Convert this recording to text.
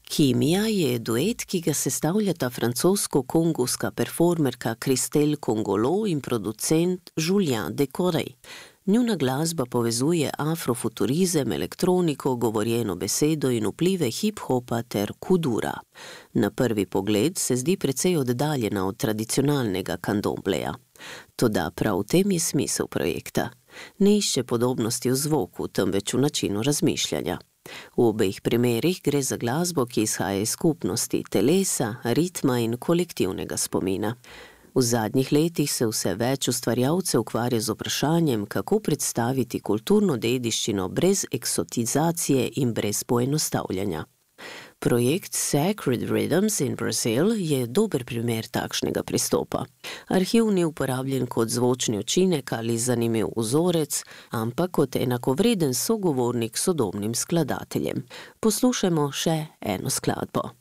Kimija je duet, ki ga sestavljata francosko-kongovska performerka Christelle Congolo in producent Julien Decoré. Njuna glasba povezuje afrofuturizem, elektroniko, govorjeno besedo in vplive hip-hopa ter kudura. Na prvi pogled se zdi precej oddaljena od tradicionalnega kandombleja. Toda prav v tem je smisel projekta. Ne išče podobnosti v zvoku, temveč v načinu razmišljanja. V obeh primerih gre za glasbo, ki izhaja iz skupnosti, telesa, ritma in kolektivnega spomina. V zadnjih letih se vse več ustvarjalcev ukvarja z vprašanjem, kako predstaviti kulturno dediščino brez eksotizacije in brez poenostavljanja. Projekt Sacred Rhythms in Brazil je dober primer takšnega pristopa. Arhiv ni uporabljen kot zvočni učinek ali zanimiv vzorec, ampak kot enakovreden sogovornik sodobnim skladateljem. Poslušajmo še eno skladbo.